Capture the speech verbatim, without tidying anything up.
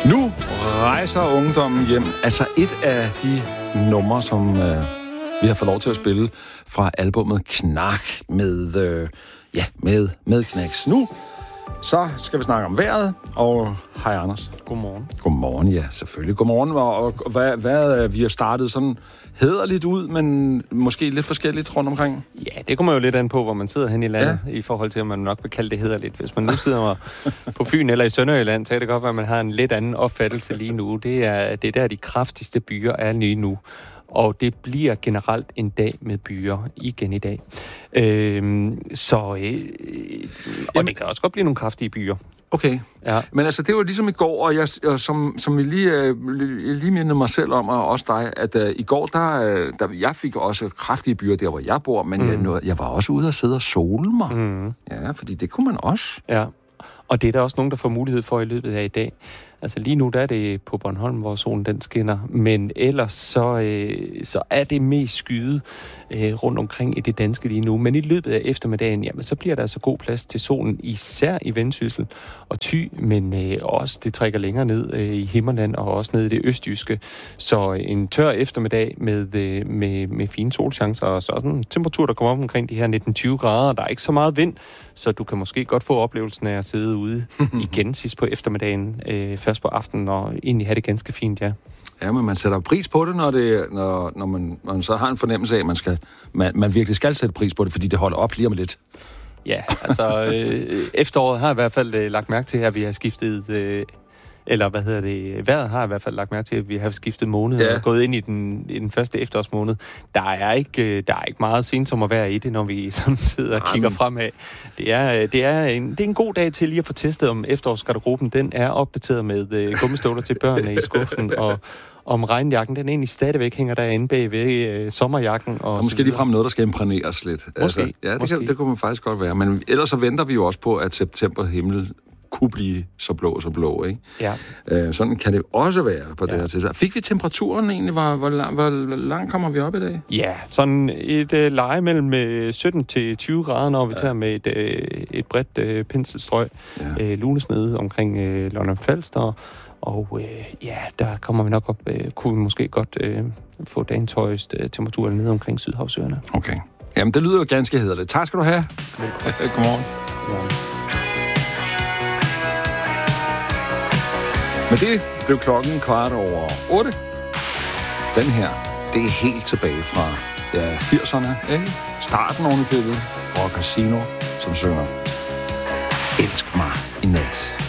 Nu rejser ungdommen hjem. Altså et af de numre, som øh, vi har fået lov til at spille fra albumet Knak med, øh, ja, med, med Knacks. Nu så skal vi snakke om vejret, og hej Anders. Godmorgen. Godmorgen, ja, selvfølgelig. Godmorgen, og, og, og hvad, hvad vi har startet sådan hæderligt ud, men måske lidt forskelligt rundt omkring. Ja, det kommer jo lidt an på, hvor man sidder hen i landet, ja. I forhold til, at man nok vil kalde det hæderligt. Hvis man nu sidder på Fyn eller i Sønderjylland, så kan det godt være, at man har en lidt anden opfattelse lige nu. Det er, det er der, de kraftigste byer er lige nu. Og det bliver generelt en dag med byer igen i dag. Øhm, så, øh, og Jamen, det kan også godt blive nogle kraftige byer. Okay, ja. Men altså, det var ligesom i går, og jeg, og som, som jeg lige, øh, lige mindede mig selv om, og også dig, at øh, i går, der, der, jeg fik også kraftige byer der, hvor jeg bor, men mm. jeg, nåede, jeg var også ude og sidde og sole mig. Mm. Ja, fordi det kunne man også. Ja, og det er der også nogen, der får mulighed for i løbet af i dag. Altså lige nu, der er det på Bornholm, hvor solen den skinner, men ellers så, øh, så er det mest skyet øh, rundt omkring i det danske lige nu. Men i løbet af eftermiddagen, jamen, så bliver der altså god plads til solen, især i Vendsyssel og Thy, men øh, også det trækker længere ned øh, i Himmerland og også ned i det østjyske. Så en tør eftermiddag med, øh, med, med fine solchancer og sådan en temperatur, der kommer op omkring de her nitten til tyve grader. Der er ikke så meget vind, så du kan måske godt få oplevelsen af at sidde ude igen sidst på eftermiddagen, øh, først på aftenen, og egentlig have det ganske fint, ja. Ja, men man sætter pris på det, når, det, når, når, man, når man så har en fornemmelse af, at man, skal, man, man virkelig skal sætte pris på det, fordi det holder op lige om lidt. Ja, altså øh, efteråret har i hvert fald øh, lagt mærke til, at vi har skiftet, øh, eller hvad hedder det, vejret har i hvert fald lagt mærke til, at vi har skiftet måned, ja. Og gået ind i den, i den første efterårsmåned. Der er ikke, der er ikke meget sensommervejr i det, når vi sådan sidder og kigger fremad. Det er, det, er en, det er en god dag til lige at få testet, om efterårsgarderoben den er opdateret med øh, gummistøvler til børnene i skuffen, og om regnjakken, den egentlig stadigvæk hænger derinde bag ved øh, sommerjakken. Og, og måske lige frem noget, der skal imprægneres lidt. Måske. Altså, ja, det, måske. Kan, det kunne man faktisk godt være. Men ellers så venter vi jo også på, at septemberhimmel kunne blive så blå, så blå, ikke? Ja. Øh, sådan kan det også være på ja. Det her tidspunkt. Fik vi temperaturen egentlig? Hvor, hvor, lang, hvor langt kommer vi op i dag? Ja, sådan et øh, leje mellem sytten til tyve grader, når vi ja. Tager med et, øh, et bredt øh, penselstrøg. Ja. Øh, lunesnede omkring øh, Lolland-Falster. Og øh, ja, der kommer vi nok op, øh, kunne vi måske godt øh, få dagens højeste øh, temperatur nede omkring Sydhavsøerne. Okay. Jamen, det lyder jo ganske hæderligt. Tak skal du have. Godmorgen. Godmorgen. Men det blev klokken kvart over otte. Den her, det er helt tilbage fra ja, firserne, ikke? Starten oven i købet. Rock Casino, som synger Elsk mig i nat.